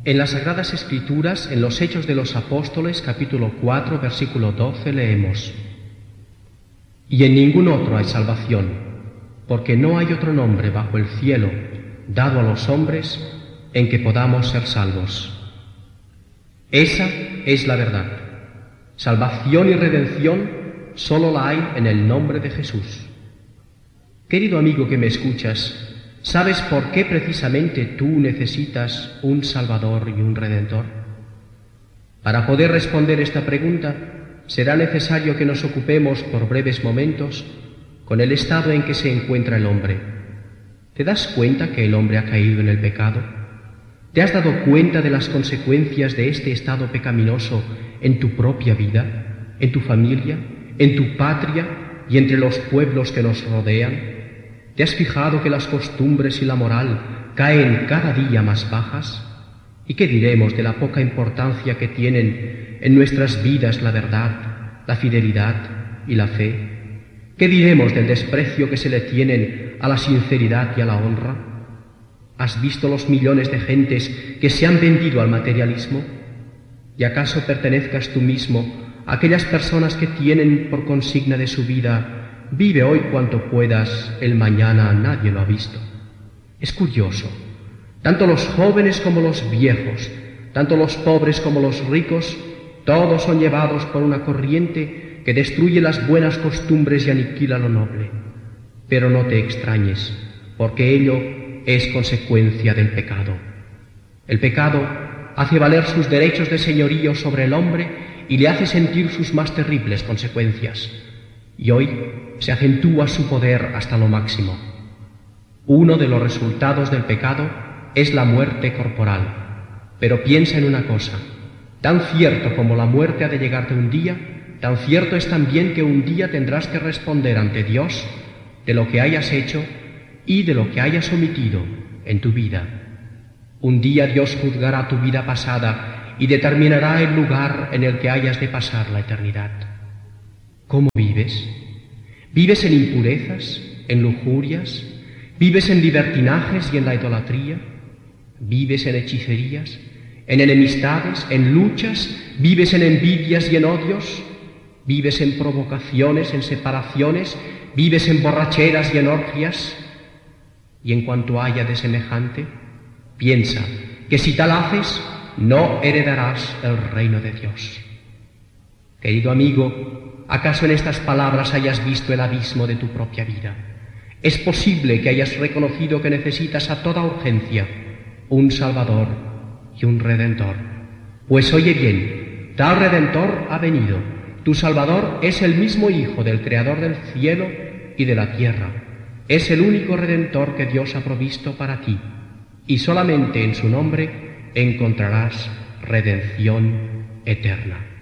En las Sagradas Escrituras, en los Hechos de los Apóstoles, capítulo 4, versículo 12, leemos: «Y en ningún otro hay salvación, porque no hay otro nombre bajo el cielo dado a los hombres en que podamos ser salvos». Esa es la verdad. Salvación y redención solo la hay en el nombre de Jesús. Querido amigo que me escuchas, ¿sabes por qué precisamente tú necesitas un Salvador y un Redentor? Para poder responder esta pregunta, será necesario que nos ocupemos por breves momentos con el estado en que se encuentra el hombre. ¿Te das cuenta que el hombre ha caído en el pecado? ¿Te has dado cuenta de las consecuencias de este estado pecaminoso en tu propia vida, en tu familia, en tu patria y entre los pueblos que nos rodean? ¿Te has fijado que las costumbres y la moral caen cada día más bajas? ¿Y qué diremos de la poca importancia que tienen en nuestras vidas la verdad, la fidelidad y la fe? ¿Qué diremos del desprecio que se le tienen a la sinceridad y a la honra? ¿Has visto los millones de gentes que se han vendido al materialismo? ¿Y acaso pertenezcas tú mismo a aquellas personas que tienen por consigna de su vida: vive hoy cuanto puedas, el mañana nadie lo ha visto? Es curioso, tanto los jóvenes como los viejos, tanto los pobres como los ricos, todos son llevados por una corriente que destruye las buenas costumbres y aniquila lo noble. Pero no te extrañes, porque ello es consecuencia del pecado. El pecado hace valer sus derechos de señorío sobre el hombre y le hace sentir sus más terribles consecuencias. Y hoy se acentúa su poder hasta lo máximo. Uno de los resultados del pecado es la muerte corporal. Pero piensa en una cosa: tan cierto como la muerte ha de llegarte un día, tan cierto es también que un día tendrás que responder ante Dios de lo que hayas hecho y de lo que hayas omitido en tu vida. Un día Dios juzgará tu vida pasada y determinará el lugar en el que hayas de pasar la eternidad. ¿Cómo vives? ¿Vives en impurezas, en lujurias? ¿Vives en libertinajes y en la idolatría? ¿Vives en hechicerías, en enemistades, en luchas? ¿Vives en envidias y en odios? ¿Vives en provocaciones, en separaciones? ¿Vives en borracheras y en orgias? Y en cuanto haya de semejante, piensa que si tal haces, no heredarás el reino de Dios. Querido amigo, ¿acaso en estas palabras hayas visto el abismo de tu propia vida? Es posible que hayas reconocido que necesitas a toda urgencia un Salvador y un Redentor. Pues oye bien, tal Redentor ha venido. Tu Salvador es el mismo Hijo del Creador del cielo y de la tierra. Es el único Redentor que Dios ha provisto para ti, y solamente en su nombre encontrarás redención eterna.